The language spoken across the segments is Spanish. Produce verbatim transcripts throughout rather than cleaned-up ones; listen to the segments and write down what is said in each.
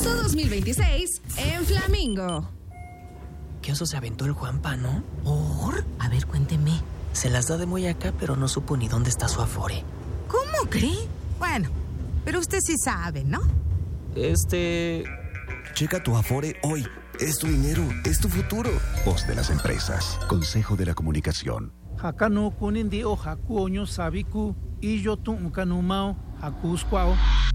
Oso dos mil veintiséis en Flamingo. ¿Qué oso se aventó el Juanpa, no? ¿Por? A ver, cuénteme. Se las da de muy acá, pero no supo ni dónde está su afore. ¿Cómo cree? Bueno, pero usted sí sabe, ¿no? Este... Checa tu afore hoy. Es tu dinero, es tu futuro. Voz de las empresas. Consejo de la Comunicación. Hakano kunindio hakuoño sabiku y yo tu kanumao hakusquao.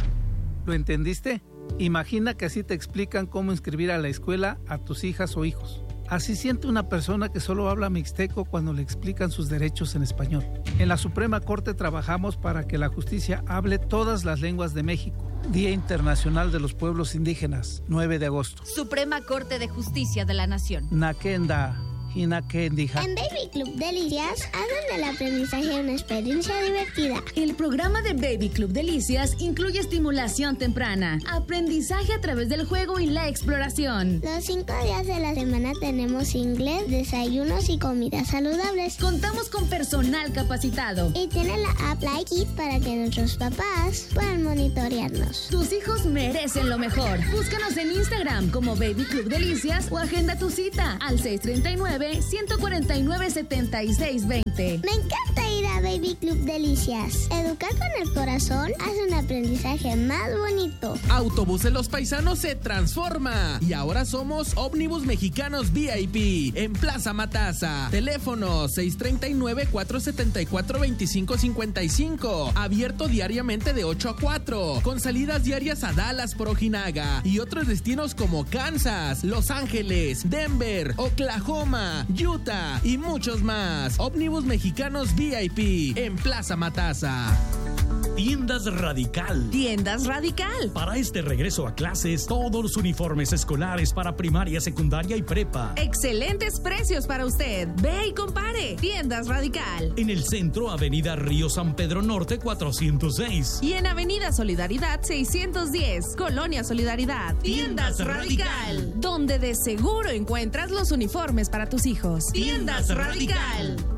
¿Lo entendiste? Imagina que así te explican cómo inscribir a la escuela a tus hijas o hijos. Así siente una persona que solo habla mixteco cuando le explican sus derechos en español. En la Suprema Corte trabajamos para que la justicia hable todas las lenguas de México. Día Internacional de los Pueblos Indígenas, nueve de agosto. Suprema Corte de Justicia de la Nación. Nakenda. En Baby Club Delicias hacen del aprendizaje una experiencia divertida. El programa de Baby Club Delicias incluye estimulación temprana, aprendizaje a través del juego y la exploración. Los cinco días de la semana tenemos inglés, desayunos y comidas saludables. Contamos con personal capacitado. Y tiene la app Like It para que nuestros papás puedan monitorearnos. Tus hijos merecen lo mejor. Búscanos en Instagram como Baby Club Delicias o agenda tu cita al seis tres nueve, uno cuatro nueve, siete seis dos cero. Me encanta ir a Baby Club Delicias. Educar con el corazón hace un aprendizaje más bonito. Autobús de los Paisanos se transforma y ahora somos Ómnibus Mexicanos V I P en Plaza Matasa. Teléfono seis tres nueve, cuatro siete cuatro, dos cinco cinco cinco. Abierto diariamente de ocho a cuatro. Con salidas diarias a Dallas por Ojinaga y otros destinos como Kansas, Los Ángeles, Denver, Oklahoma, Utah y muchos más. Ómnibus Mexicanos V I P en Plaza Matasa. Tiendas Radical. Tiendas Radical. Para este regreso a clases, todos los uniformes escolares para primaria, secundaria y prepa. Excelentes precios para usted. Ve y compare. Tiendas Radical. En el centro, Avenida Río San Pedro Norte cuatrocientos seis. Y en Avenida Solidaridad seiscientos diez. Colonia Solidaridad. Tiendas, Tiendas Radical. Radical. Donde de seguro encuentras los uniformes para tus hijos. Tiendas, Tiendas Radical. Radical.